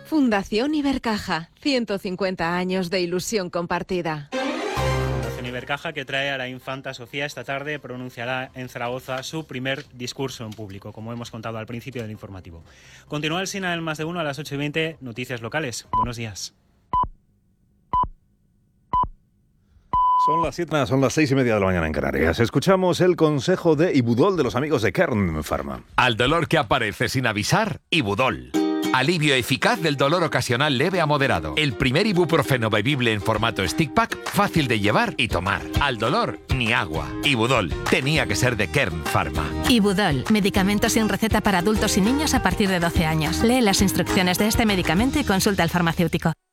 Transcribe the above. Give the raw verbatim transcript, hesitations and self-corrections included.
Fundación Ibercaja, ciento cincuenta años de ilusión compartida. Fundación Ibercaja, que trae a la infanta Sofía esta tarde, pronunciará en Zaragoza su primer discurso en público, como hemos contado al principio del informativo. Continúa el Sina del Más de Uno a las ocho y veinte, noticias locales. Buenos días. Son las siete, son las seis y media de la mañana en Canarias. Escuchamos el consejo de Ibudol de los amigos de Kern Pharma. Al dolor que aparece sin avisar, Ibudol. Alivio eficaz del dolor ocasional leve a moderado. El primer ibuprofeno bebible en formato stick pack, fácil de llevar y tomar. Al dolor, ni agua. Ibudol. Tenía que ser de Kern Pharma. Ibudol. Medicamento sin receta para adultos y niños a partir de doce años. Lee las instrucciones de este medicamento y consulta al farmacéutico.